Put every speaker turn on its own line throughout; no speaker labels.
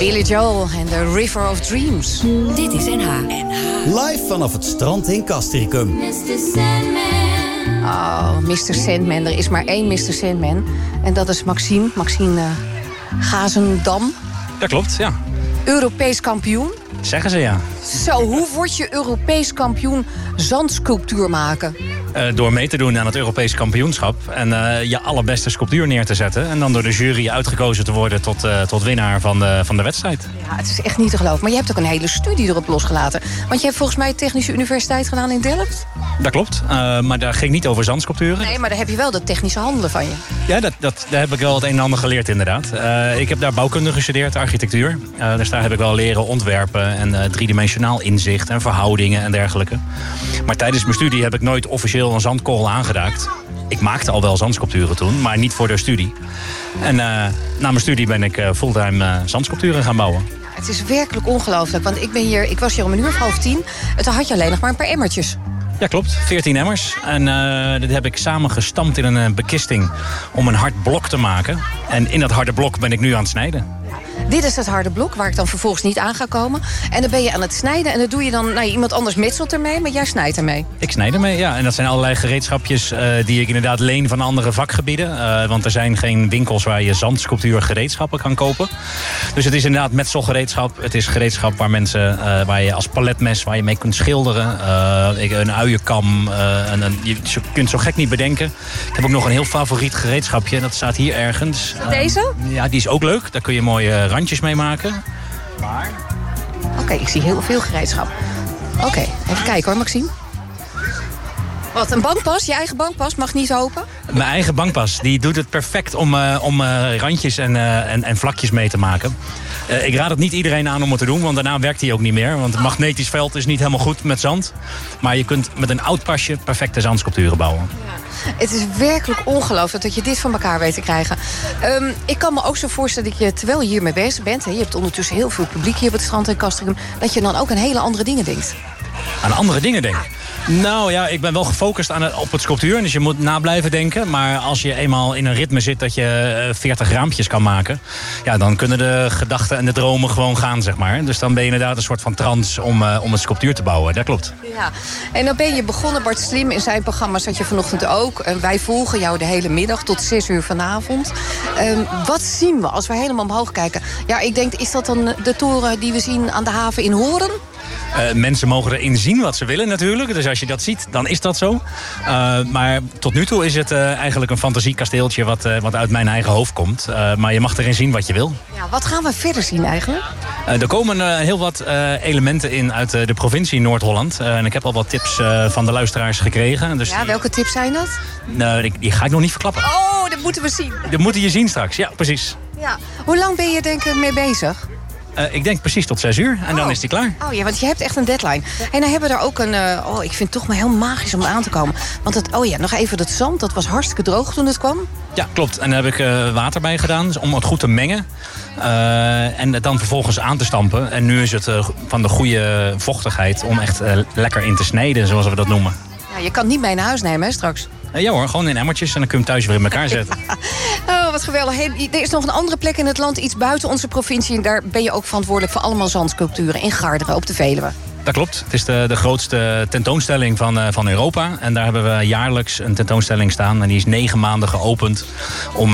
Billy Joel en The River of Dreams.
Dit is NH.
Live vanaf het strand in Castricum.
Mr. Sandman.
Oh, Mr. Sandman. Er is maar één Mr. Sandman. En dat is Maxime Gazendam.
Dat klopt, ja.
Europees kampioen.
Zeggen ze, ja.
Zo, hoe word je Europees kampioen zandsculptuur maken?
Door mee te doen aan het Europees kampioenschap. En je allerbeste sculptuur neer te zetten. En dan door de jury uitgekozen te worden tot winnaar van de wedstrijd.
Ja, het is echt niet te geloven. Maar je hebt ook een hele studie erop losgelaten. Want je hebt volgens mij Technische Universiteit gedaan in Delft.
Dat klopt. Maar daar ging niet over zandsculpturen.
Nee, maar daar heb je wel dat technische handelen van je.
Ja, daar heb ik wel het een en ander geleerd inderdaad. Ik heb daar bouwkunde gestudeerd, architectuur. Dus daar heb ik wel leren ontwerpen en driedimensionaal inzicht en verhoudingen en dergelijke. Maar tijdens mijn studie heb ik nooit officieel een zandkorrel aangeraakt. Ik maakte al wel zandsculpturen toen, maar niet voor de studie. En na mijn studie ben ik fulltime zandsculpturen gaan bouwen.
Het is werkelijk ongelooflijk, want ik was hier om 9:30. En toen had je alleen nog maar een paar emmertjes.
Ja, klopt. 14 emmers. En dat heb ik samen gestampt in een bekisting om een hard blok te maken. En in dat harde blok ben ik nu aan het snijden.
Dit is het harde blok waar ik dan vervolgens niet aan ga komen. En dan ben je aan het snijden en dat doe je dan... iemand anders metselt ermee, maar jij snijdt ermee.
Ik snijd ermee, ja. En dat zijn allerlei gereedschapjes die ik inderdaad leen van andere vakgebieden. Want er zijn geen winkels waar je zandsculptuur gereedschappen kan kopen. Dus het is inderdaad metselgereedschap. Het is gereedschap waar je als paletmes waar je mee kunt schilderen. Een uienkam. Je kunt zo gek niet bedenken. Ik heb ook nog een heel favoriet gereedschapje. Dat staat hier ergens.
Deze?
Ja, die is ook leuk. Daar kun je mooie randjes mee maken. Maar...
Oké, ik zie heel veel gereedschap. Oké, even kijken hoor, Maxime. Wat, een bankpas? Je eigen bankpas mag niet open?
Mijn eigen bankpas, die doet het perfect om randjes en vlakjes mee te maken. Ik raad het niet iedereen aan om het te doen, want daarna werkt hij ook niet meer. Want het magnetisch veld is niet helemaal goed met zand. Maar je kunt met een oud pasje perfecte zandsculpturen bouwen.
Ja. Het is werkelijk ongelooflijk dat je dit van elkaar weet te krijgen. Ik kan me ook zo voorstellen dat je, terwijl je hiermee bezig bent... je hebt ondertussen heel veel publiek hier op het strand in Castricum... dat je dan ook aan hele andere dingen denkt.
Aan andere dingen denk ik? Nou ja, ik ben wel gefocust op het sculptuur. Dus je moet na blijven denken. Maar als je eenmaal in een ritme zit dat je 40 raampjes kan maken... ja, dan kunnen de gedachten en de dromen gewoon gaan, zeg maar. Dus dan ben je inderdaad een soort van trance om een sculptuur te bouwen. Dat klopt.
Ja, en dan ben je begonnen, Bart Slim, in zijn programma zat je vanochtend ook. Wij volgen jou de hele middag tot 6 uur vanavond. Wat zien we als we helemaal omhoog kijken? Ja, ik denk, is dat dan de toren die we zien aan de haven in Hoorn?
Mensen mogen erin zien wat ze willen natuurlijk. Dus als je dat ziet, dan is dat zo. Maar tot nu toe is het eigenlijk een fantasiekasteeltje wat uit mijn eigen hoofd komt. Maar je mag erin zien wat je wil.
Ja, wat gaan we verder zien eigenlijk?
Er komen heel wat elementen in uit de provincie Noord-Holland. En ik heb al wat tips van de luisteraars gekregen. Dus
ja, welke tips zijn dat?
Die ga ik nog niet verklappen.
Oh, dat moeten we zien.
Dat moeten je zien straks, ja, precies.
Ja. Hoe lang ben je denk ik mee bezig?
Ik denk precies tot 6 uur en dan is die klaar.
Oh ja, want je hebt echt een deadline. En dan hebben we er ook een... ik vind het toch maar heel magisch om aan te komen. Want nog even dat zand, dat was hartstikke droog toen het kwam.
Ja, klopt. En daar heb ik water bij gedaan om het goed te mengen. En het dan vervolgens aan te stampen. En nu is het van de goede vochtigheid om echt lekker in te snijden, zoals we dat noemen.
Ja, je kan het niet mee naar huis nemen, hè, straks?
Ja hoor, gewoon in emmertjes en dan kun je hem thuis weer in elkaar zetten.
Oh, wat geweldig. Hey, er is nog een andere plek in het land, iets buiten onze provincie. En daar ben je ook verantwoordelijk voor allemaal zandsculpturen in Garderen op de Veluwe.
Dat klopt. Het is de grootste tentoonstelling van Europa. En daar hebben we jaarlijks een tentoonstelling staan. En die is 9 maanden geopend om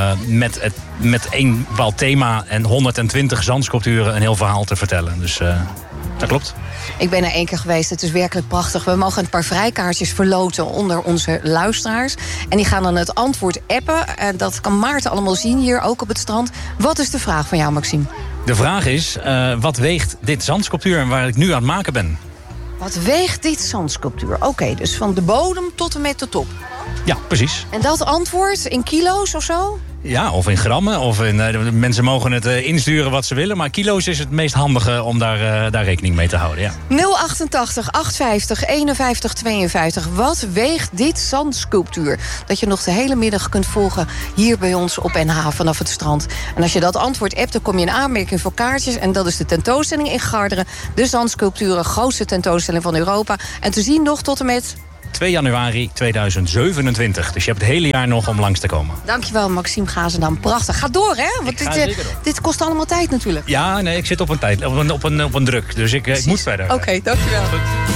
met één bepaald thema en 120 zandsculpturen een heel verhaal te vertellen. Dus dat klopt.
Ik ben er 1 keer geweest. Het is werkelijk prachtig. We mogen een paar vrijkaartjes verloten onder onze luisteraars. En die gaan dan het antwoord appen. En dat kan Maarten allemaal zien hier, ook op het strand. Wat is de vraag van jou, Maxime?
De vraag is, wat weegt dit zandsculptuur waar ik nu aan het maken ben?
Wat weegt dit zandsculptuur? Oké, dus van de bodem tot en met de top.
Ja, precies.
En dat antwoord in kilo's of zo?
Ja, of in grammen. Of mensen mogen het insturen wat ze willen. Maar kilo's is het meest handige om daar rekening mee te houden. Ja.
088 850 51 52. Wat weegt dit zandsculptuur? Dat je nog de hele middag kunt volgen hier bij ons op NH vanaf het strand. En als je dat antwoord appt, dan kom je in aanmerking voor kaartjes. En dat is de tentoonstelling in Garderen. De zandsculpturen, grootste tentoonstelling van Europa. En te zien nog tot en met
2 januari 2027. Dus je hebt het hele jaar nog om langs te komen.
Dankjewel, Maxime Gazendam. Prachtig. Ga door, hè? Want dit kost allemaal tijd natuurlijk.
Ja, nee, ik zit op een druk. Dus ik moet verder.
Oké, dankjewel.
Goed.